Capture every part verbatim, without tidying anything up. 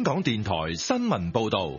港電台新聞報道。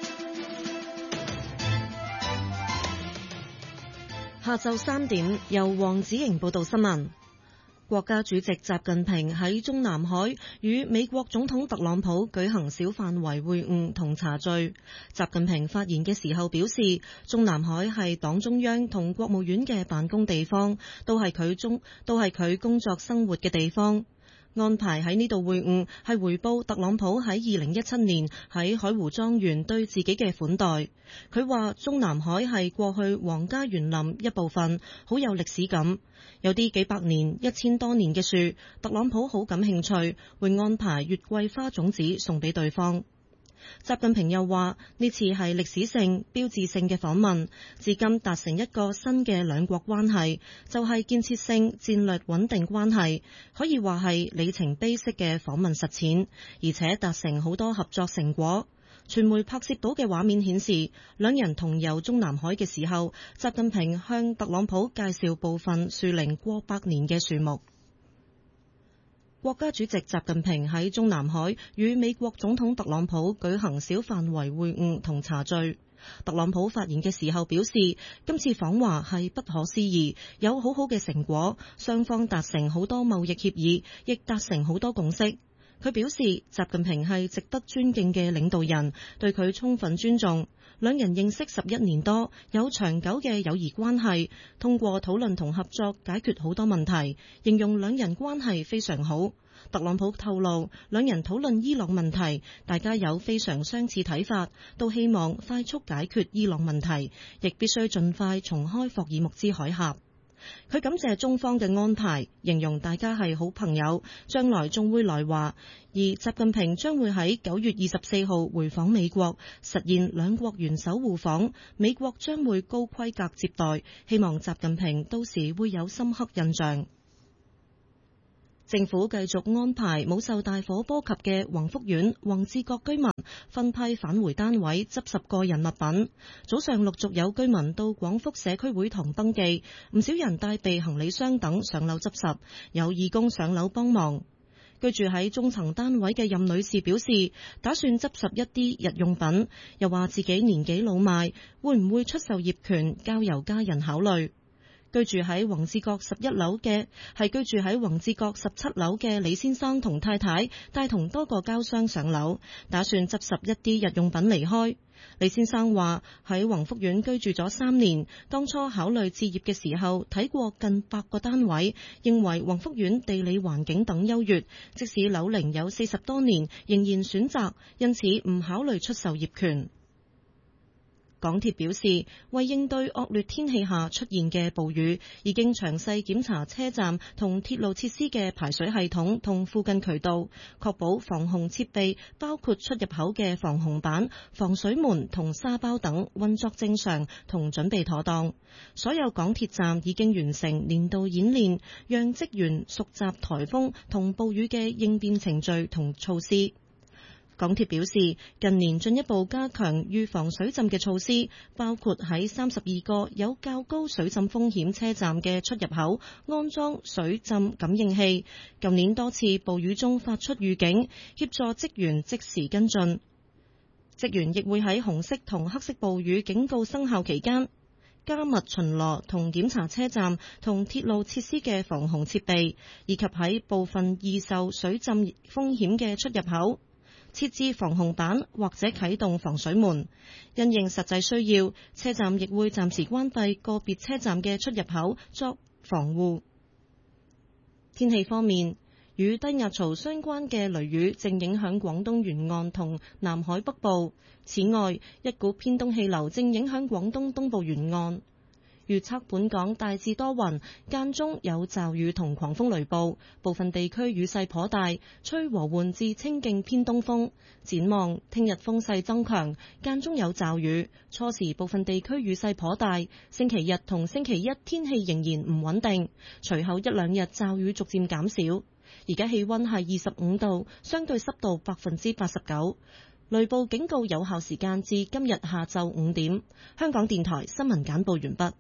下晝三點，由黃子瑩報道新聞。國家主席習近平喺中南海與美國總統特朗普舉行小範圍會晤同茶敘。習近平發言嘅時候表示，中南海係黨中央同國務院嘅辦公地方，都係佢中都係佢工作生活嘅地方。安排喺呢度會晤係回報特朗普喺二零一七年喺海湖莊園對自己嘅款待。佢話中南海係過去皇家園林一部分，好有歷史感。有啲幾百年、一千多年嘅樹，特朗普好感興趣，會安排月桂花種子送俾對方。習近平又話呢次係歷史性、標誌性嘅訪問，至今達成一個新嘅兩國關係，就係建設性戰略穩定關係，可以話係里程碑式嘅訪問實踐，而且達成好多合作成果。傳媒拍攝到嘅畫面顯示，兩人同遊中南海嘅時候，習近平向特朗普介紹部分樹齡過百年嘅樹木。國家主席習近平喺中南海與美國總統特朗普舉行小範圍會晤同茶敘。特朗普發言嘅時候表示，今次訪華係不可思議，有好好嘅成果，雙方達成好多貿易協議，亦達成好多共識。佢表示，習近平係值得尊敬嘅領導人，對佢充分尊重。兩人認識十一年多，有長久嘅友誼關係，通過討論同合作解決好多問題，形容兩人關係非常好。特朗普透露，兩人討論伊朗問題，大家有非常相似睇法，都希望快速解決伊朗問題，亦必須盡快重開霍爾木茲海峽。佢感謝中方嘅安排，形容大家係好朋友，將來仲會來華。而習近平將會喺九月二十四號回訪美國，實現兩國元首互訪，美國將會高規格接待，希望習近平到時會有深刻印象。政府繼續安排冇受大火波及嘅宏福苑、宏志閣居民分批返回單位執拾個人物品。早上陸續有居民到廣福社區會堂登記，唔少人帶備行李箱等上樓執拾，有義工上樓幫忙。居住喺中層單位嘅任女士表示，打算執拾一啲日用品，又話自己年紀老邁，會唔會出售業權，交由家人考慮。居住喺宏志閣十一樓嘅係居住喺宏志閣十七樓嘅李先生同太太，帶同多個膠箱上樓，打算執拾一啲日用品離開。李先生話喺宏福苑居住咗三年，當初考慮置業嘅時候睇過近百個單位，認為宏福苑地理環境等優越，即使樓齡有四十多年，仍然選擇，因此唔考慮出售業權。港鐵表示，為應對惡劣天氣下出現嘅暴雨，已經詳細檢查車站同鐵路設施嘅排水系統同附近渠道，確保防洪設備包括出入口嘅防洪板、防水門同沙包等運作正常同準備妥當。所有港鐵站已經完成年度演練，讓職員熟習颱風同暴雨嘅應變程序同措施。港鐵表示，近年進一步加強預防水浸嘅措施，包括喺三十二個有較高水浸風險車站嘅出入口安裝水浸感應器。舊年多次暴雨中發出預警，協助職員即時跟進。職員亦會喺紅色同黑色暴雨警告生效期間，加密巡邏同檢查車站同鐵路設施嘅防洪設備，以及喺部分易受水浸風險嘅出入口設置防洪板或者啟動防水門。因應實際需要，車站亦會暫時關閉個別車站嘅出入口作防護。天氣方面，與低壓槽相關嘅雷雨正影響廣東沿岸同南海北部。此外，一股偏東氣流正影響廣東東部沿岸。預測本港大致多雲，間中有驟雨同狂風雷暴，部分地區雨勢頗大，吹和緩至清勁偏東風。展望聽日風勢增強，間中有驟雨，初時部分地區雨勢頗大。星期日同星期一天氣仍然唔穩定，隨後一兩日驟雨逐漸減少。而家氣溫係二十五度，相對濕度百分之八十九。雷暴警告有效時間至今日下晝五點。香港電台新聞簡報完畢。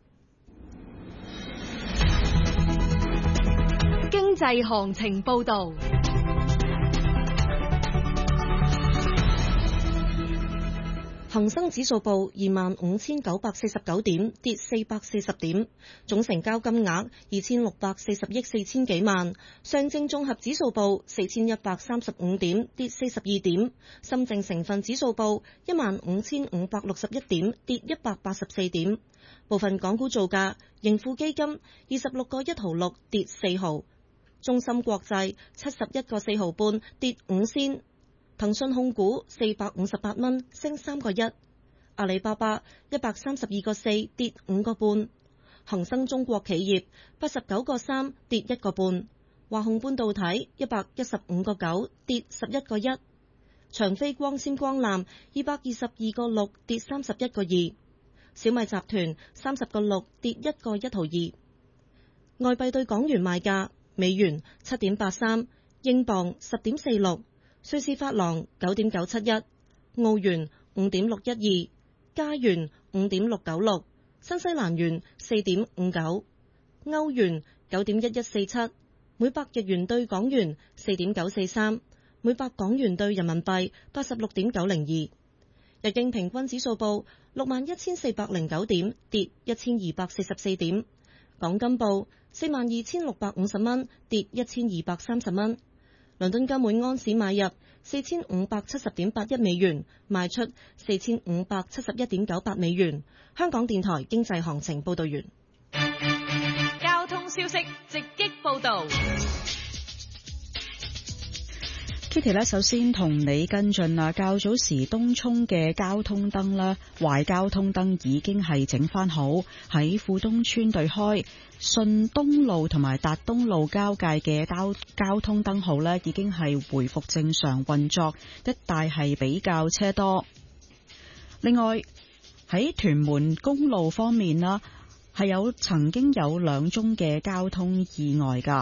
經濟行情報道。 恒生指數報二萬五千九百四十九點，跌四百四十點，總成交金額二千六百四十億四千幾萬。上證綜合指數報四千一百三十五點，跌四十二點。深證成分指數報一萬五千五百六十一點，跌一百八十四點。部分港股造價：盈富基金二十六個一毫六，跌四毫；中芯國際七十一個四毫半，跌五仙。騰訊控股四百五十八蚊，升三個一；阿里巴巴一百三十二個四，跌五個半；恒生中國企業八十九個三，跌一個半；華虹半導體一百一十五個九，跌十一個一；長飛光纖光纜二百二十二個六，跌三十一個二；小米集團三十個六，跌一個一毫二。外幣對港元賣價：美元七點八三，英鎊十點四六。瑞士法郎九點九七一，澳元五點六一二，加元五點六九六，新西蘭元四點五九，歐元九點一一四七，每百日元對港元四點九四三，每百港元對人民幣八十六點九零二。日經平均指數報六萬一千四百零九點，跌一千二百四十四點。港金報四萬二千六百五十蚊，跌一千二百三十蚊。倫敦金每安士買入四千五百七十點八一美元，賣出四千五百七十一點九八美元。香港電台經濟行情報道完。 交通消息直擊報道。 Kitty 咧，首先同你跟進啦。較早時東涌嘅交通燈啦，壞交通燈已經係整翻好，喺富東村對開順東路同埋達東路交界嘅交交通燈號咧，已經係回復正常運作，一帶係比較車多。另外喺屯門公路方面啦，係有曾經有兩宗嘅交通意外噶。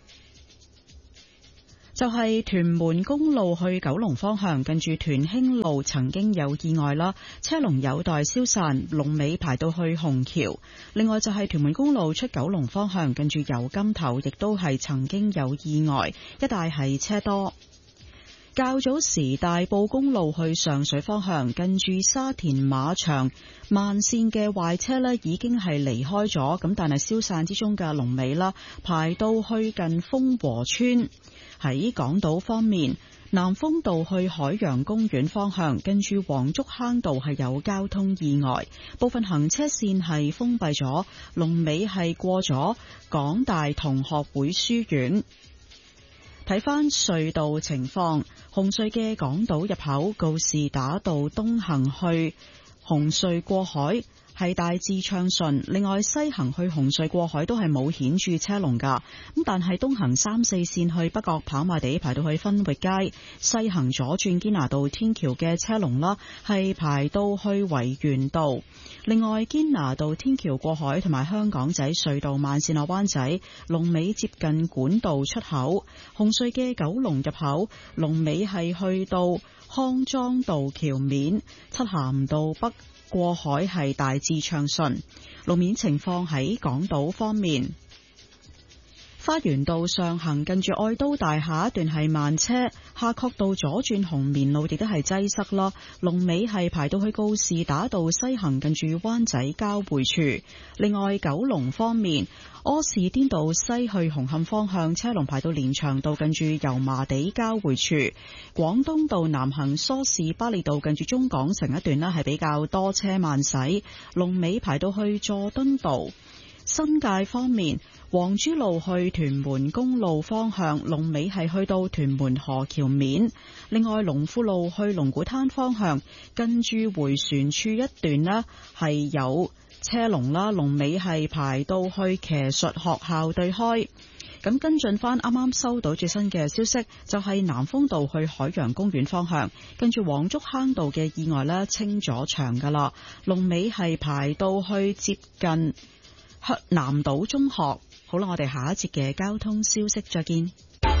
就係屯門公路去九龍方向，近住屯興路曾經有意外啦，車龍有待消散，龍尾排到去紅橋。另外就係屯門公路出九龍方向，近住油柑頭亦都係曾經有意外，一帶係車多。較早時大埔公路去上水方向，近住沙田馬場慢線嘅壞車呢已經係離開咗，咁但係消散之中嘅龍尾啦，排到去近豐和村。喺港島方面，南豐道去海洋公園方向，跟住黃竹坑道係有交通意外，部分行車線係封閉咗，龍尾係過咗港大同學會書院。睇返隧道情況，紅隧嘅港島入口告士打道東行去紅隧過海係大致暢順，另外西行去紅隧過海都係冇顯著車龍噶，咁但係東行三四線去北角跑馬地排到去分域街，西行左轉堅拿道天橋嘅車龍啦，係排到去維園道。另外堅拿道天橋過海同埋香港仔隧道慢線落灣仔龍尾接近管道出口，紅隧嘅九龍入口龍尾係去到康莊道橋面，漆咸道北過海係大致暢順。路面情況喺港島方面，花園道上行近住愛都大廈一段係慢車，夏慤道左轉紅棉路亦都係擠塞啦。龍尾係排到去告士打道西行近住灣仔交匯處。另外九龍方面，柯士甸道西去紅磡方向車龍排到連翔道近住油麻地交匯處。廣東道南行梳士巴利道近住中港城一段呢係比較多車慢駛，龍尾排到去佐敦道。新界方面，黃珠路去屯門公路方向龍尾係去到屯門河橋面。另外龍富路去龍鼓灘方向跟住回旋處一段呢係有車龍啦，龍尾係排到去騎術學校對開。咁跟進翻啱啱收到最新嘅消息，就係南豐道去海洋公園方向跟住黃竹坑道嘅意外呢清咗場噶啦，龍尾係排到去接近南島中學。好啦，我哋下一節嘅交通消息再見。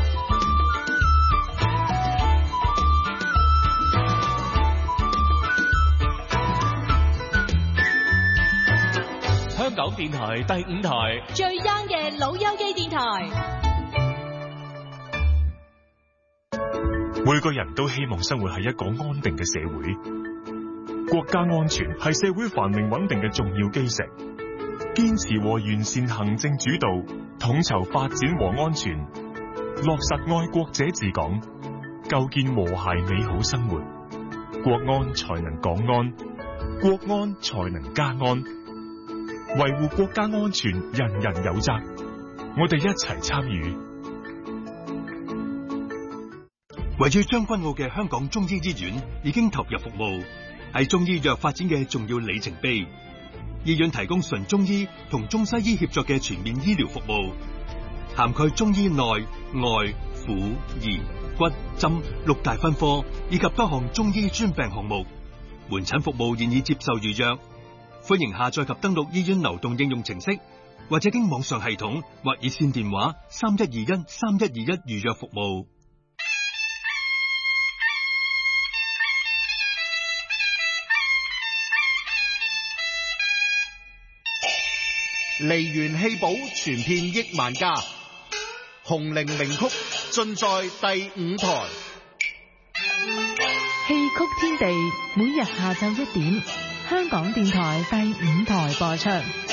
香港電台第五台最 young 嘅老友記電台。 每個人都希望生活喺一個安定嘅社會， 國家安全係社會繁榮穩定嘅重要基石。堅持和完善行政主導，統籌發展和安全，落實愛國者治港，構建和諧美好生活。國安才能港安，國安才能家安。維護國家安全，人人有責。我哋一齊參與。 位於將軍澳嘅香港中醫醫院已經投入服務，係中醫藥發展嘅重要里程碑。醫院提供純中醫同中西醫協作嘅全面醫療服務，涵蓋中醫內外婦兒骨針六大分科，以及多項中醫專病項目。門診服務現已接受預約，歡迎下載及登錄醫院流動應用程式，或者經網上系統或熱線電話三一二一三一二一預約服務。 梨園戲寶傳遍億萬家，紅伶名曲盡在第五台。 戲曲天地每日下晝一點，香港電台第五台播出。